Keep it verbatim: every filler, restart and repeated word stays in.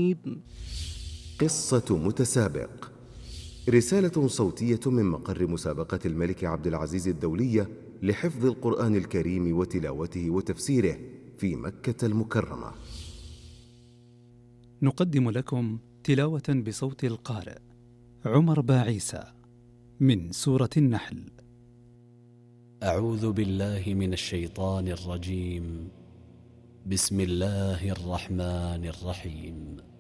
الرحيم. قصة متسابق، رسالة صوتية من مقر مسابقة الملك عبد العزيز الدولية لحفظ القرآن الكريم وتلاوته وتفسيره في مكة المكرمة. نقدم لكم تلاوة بصوت القارئ عمر باعيسى من سورة النحل. أعوذ بالله من الشيطان الرجيم. بسم الله الرحمن الرحيم.